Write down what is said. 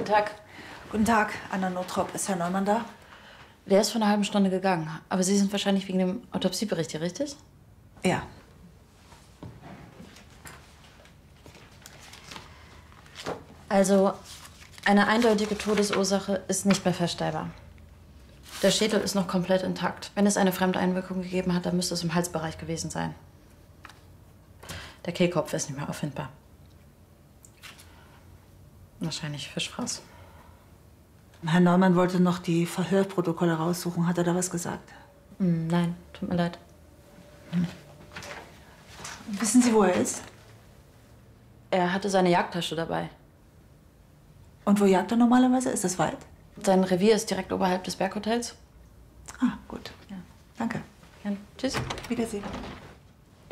Tag. Guten Tag, Anna Nothrop. Ist Herr Neumann da? Der ist vor einer halben Stunde gegangen. Aber Sie sind wahrscheinlich wegen dem Autopsiebericht hier, richtig? Ja. Also, eine eindeutige Todesursache ist nicht mehr feststellbar. Der Schädel ist noch komplett intakt. Wenn es eine Fremdeinwirkung gegeben hat, dann müsste es im Halsbereich gewesen sein. Der Kehlkopf ist nicht mehr auffindbar. Wahrscheinlich Fischfraß. Herr Neumann wollte noch die Verhörprotokolle raussuchen. Hat er da was gesagt? Nein, tut mir leid. Wissen Sie, wo er ist? Er hatte seine Jagdtasche dabei. Und wo jagt er normalerweise? Ist das weit? Sein Revier ist direkt oberhalb des Berghotels. Ah, gut. Ja. Danke. Ja, tschüss. Wiedersehen.